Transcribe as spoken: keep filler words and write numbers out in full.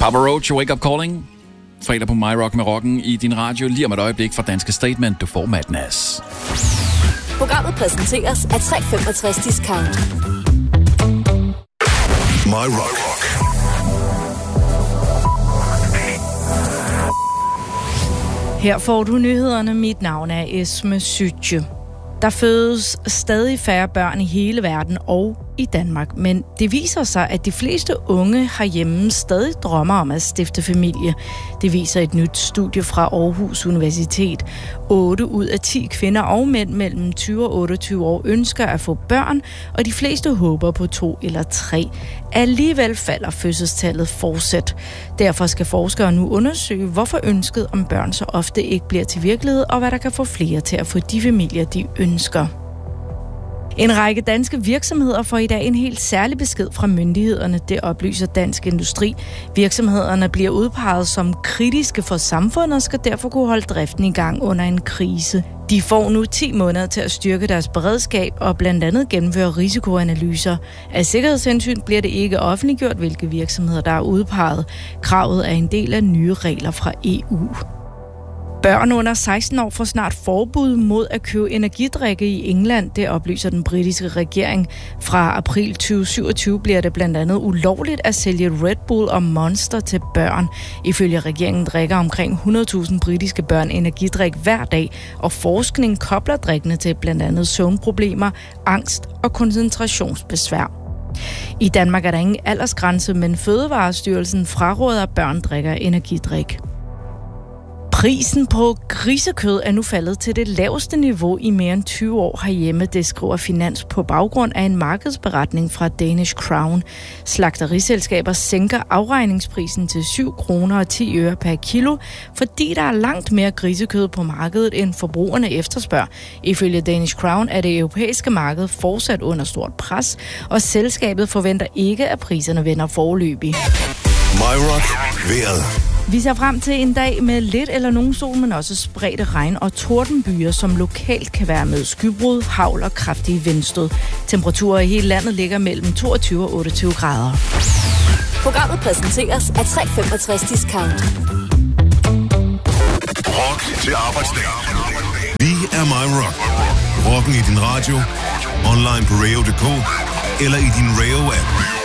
Papa Roach, Wake Up Calling. Fredag på My Rock med Rocken i din radio. Lige om et øjeblik fra Danske Statement. Du får Madness. Programmet præsenteres af tre komma femogtres Discount. My Rock. Her får du nyhederne. Mit navn er Esme Sytje. Der fødes stadig færre børn i hele verden og i Danmark, men det viser sig, at de fleste unge herhjemme stadig drømmer om at stifte familie. Det viser et nyt studie fra Aarhus Universitet. otte ud af ti kvinder og mænd mellem tyve og otteogtyve år ønsker at få børn, og de fleste håber på to eller tre. Alligevel falder fødselstallet fortsat. Derfor skal forskere nu undersøge, hvorfor ønsket om børn så ofte ikke bliver til virkelighed, og hvad der kan få flere til at få de familier, de ønsker. En række danske virksomheder får i dag en helt særlig besked fra myndighederne, det oplyser Dansk Industri. Virksomhederne bliver udpeget som kritiske for samfundet og skal derfor kunne holde driften i gang under en krise. De får nu ti måneder til at styrke deres beredskab og blandt andet gennemføre risikoanalyser. Af sikkerhedshensyn bliver det ikke offentliggjort, hvilke virksomheder der er udpeget. Kravet er en del af nye regler fra E U. Børn under seksten år får snart forbud mod at købe energidrikke i England, det oplyser den britiske regering. Fra april tyve syvogtyve bliver det blandt andet ulovligt at sælge Red Bull og Monster til børn. Ifølge regeringen drikker omkring hundrede tusind britiske børn energidrik hver dag, og forskning kobler drikkene til blandt andet søvnproblemer, angst og koncentrationsbesvær. I Danmark er der ingen aldersgrænse, men Fødevarestyrelsen fraråder, at børn drikker energidrik. Prisen på grisekød er nu faldet til det laveste niveau i mere end tyve år herhjemme, det skriver Finans på baggrund af en markedsberetning fra Danish Crown. Slagteriselskaber sænker afregningsprisen til syv kroner og ti øre per kilo, fordi der er langt mere grisekød på markedet, end forbrugerne efterspørger. Ifølge Danish Crown er det europæiske marked fortsat under stort pres, og selskabet forventer ikke, at priserne vender foreløbig. My Rock. Vejret. Vi ser frem til en dag med lidt eller nogen sol, men også spredte regn og tordenbyer, som lokalt kan være med skybrud, hagl og kraftige vindstød. Temperaturer i hele landet ligger mellem toogtyve og otteogtyve grader. Programmet præsenteres af tre komma femogtres Discount. Rock til arbejdsdag. Vi er My Rock. Rocken i din radio, online på radio punktum d k eller i din Radio-app.